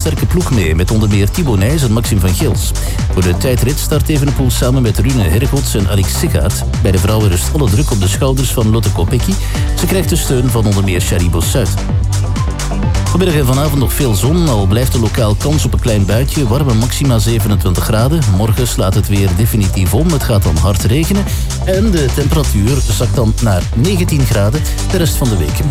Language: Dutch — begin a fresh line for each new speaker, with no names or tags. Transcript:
sterke ploeg mee, met onder meer Thibaut Nijs en Maxime van Gils. Voor de tijdrit start Evenepoel samen met Rune Hergots en Alex Sigaat. Bij de vrouwen rust alle druk op de schouders van Lotte Kopecky. Ze krijgt de steun van onder meer Shari Bossuit. Vanmiddag en vanavond nog veel zon, al blijft er lokaal kans op een klein buitje. Warme maxima 27 graden. Morgen slaat het weer definitief om. Het gaat dan hard regenen. En de temperatuur zakt dan naar 19 graden de rest van de week.